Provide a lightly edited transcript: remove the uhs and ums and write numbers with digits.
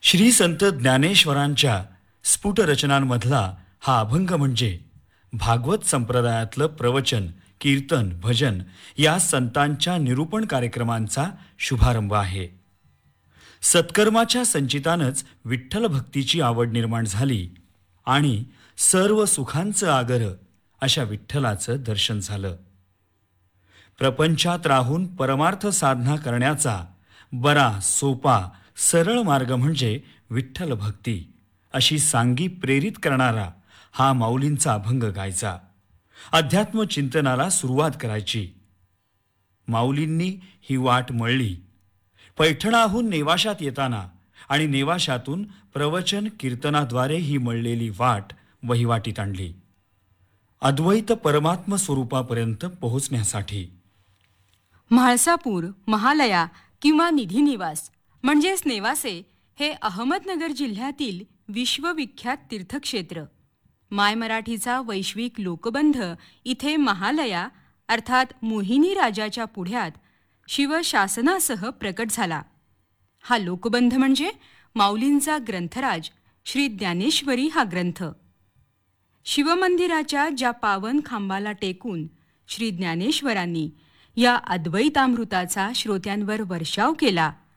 श्री संत ज्ञानेश्वरांच्या स्फुट रचनांमधला हा अभंग म्हणजे भागवत संप्रदायातलं प्रवचन, कीर्तन, भजन या संतांच्या निरूपण कार्यक्रमांचा शुभारंभ आहे. सत्कर्माच्या संचितानंच विठ्ठल भक्तीची आवड निर्माण झाली आणि सर्व सुखांचं आगर अशा विठ्ठलाचं दर्शन झालं. प्रपंचात राहून परमार्थ साधना करण्याचा बरा, सोपा, सरळ मार्ग म्हणजे विठ्ठल भक्ती अशी सांगी प्रेरित करणारा हा माऊलींचा अभंग गायचा. अध्यात्म चिंतनाला सुरुवात करायची. माऊलींनी ही वाट मळली. पैठणाहून नेवाशात येताना आणि नेवाशातून प्रवचन कीर्तनाद्वारे ही मळलेली वाट वहिवाटीत आणली. अद्वैत परमात्म स्वरूपापर्यंत पोहोचण्यासाठी म्हाळसापूर, महालया किंवा निधिनिवास म्हणजेच नेवासे हे अहमदनगर जिल्ह्यातील विश्वविख्यात तीर्थक्षेत्र. माय मराठीचा वैश्विक लोकबंध इथे महालया अर्थात मोहिनी राजाच्या पुढ्यात शिवशासनासह प्रकट झाला. हा लोकबंध म्हणजे माऊलींचा ग्रंथराज श्री ज्ञानेश्वरी हा ग्रंथ. शिवमंदिराच्या ज्या पावन खांबाला टेकून श्री ज्ञानेश्वरांनी या अद्वैतामृताचा श्रोत्यांवर वर्षाव केला